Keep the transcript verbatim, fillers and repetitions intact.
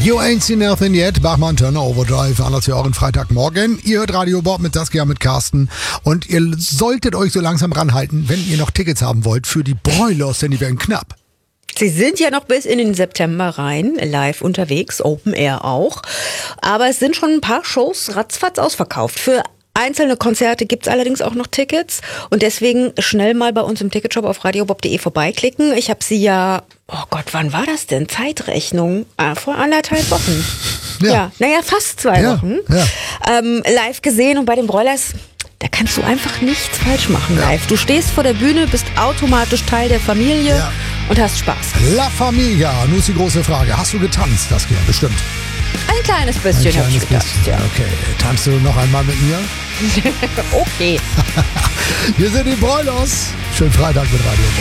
You ain't seen nothing yet. Bachmann Turner Overdrive. Anders ja auch in Freitagmorgen. Ihr hört Radio Bob mit Saskia, mit Carsten. Und ihr solltet euch so langsam ranhalten, wenn ihr noch Tickets haben wollt für die Broilers, denn die werden knapp. Sie sind ja noch bis in den September rein, live unterwegs, Open Air auch. Aber es sind schon ein paar Shows ratzfatz ausverkauft. Für einzelne Konzerte gibt's allerdings auch noch Tickets. Und deswegen schnell mal bei uns im Ticketshop auf radiobob punkt de vorbeiklicken. Ich habe sie ja, oh Gott, wann war das denn? Zeitrechnung? Ah, vor anderthalb Wochen. Ja, ja naja, fast zwei ja, Wochen. Ja. Ähm, live gesehen und bei den Broilers, da kannst du einfach nichts falsch machen live. Du stehst vor der Bühne, bist automatisch Teil der Familie ja. und hast Spaß. La Familia, nun ist die große Frage. Hast du getanzt, Saskia? Bestimmt. Ein kleines bisschen. Ein kleines gedacht, bisschen. Ja. Okay, tanzt du noch einmal mit mir? Okay. Wir sind die Broilers. Schönen Freitag mit Radio Bob.